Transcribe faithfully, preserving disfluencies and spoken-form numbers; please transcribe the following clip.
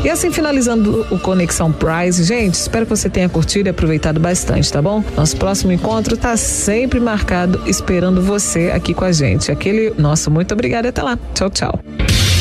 E assim, finalizando o Conexão Price, gente, espero que você tenha curtido e aproveitado bastante, tá bom? Nosso próximo encontro tá sempre marcado, esperando você aqui com a gente. Aquele nosso muito obrigado e até lá. Tchau, tchau.